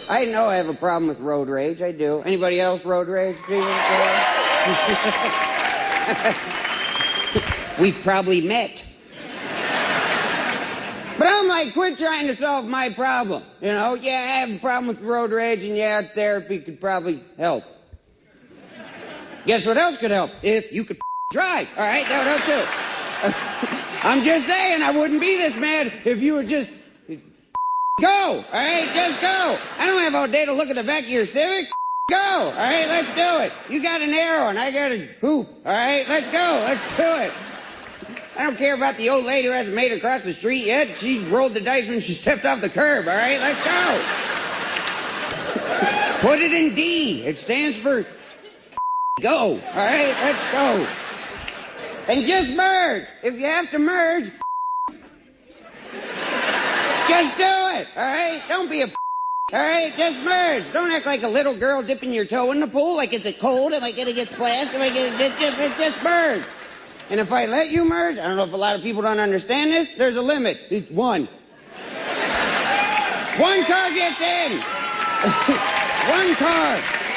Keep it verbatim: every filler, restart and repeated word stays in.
I know I have a problem with road rage. I do. Anybody else road rage? We've probably met. But I'm like, quit trying to solve my problem. You know, yeah, I have a problem with road rage, and yeah, therapy could probably help. Guess what else could help? If you could drive, all right? That would help too. I'm just saying, I wouldn't be this mad if you would just go, all right? Just go. I don't have all day to look at the back of your Civic. Go, all right? Let's do it. You got an arrow, and I got a hoop, all right? Let's go. Let's do it. I don't care about the old lady who hasn't made it across the street yet. She rolled the dice when she stepped off the curb, all right? Let's go. Put it in D. It stands for go, all right? Let's go. And just merge. If you have to merge, just do it, all right? Don't be a all right? Just merge. Don't act like a little girl dipping your toe in the pool like it's a cold. Am I going to get splashed? Am I going to just, just, just merge? And if I let you merge, I don't know if a lot of people don't understand this, there's a limit. It's one. One car gets in. One car.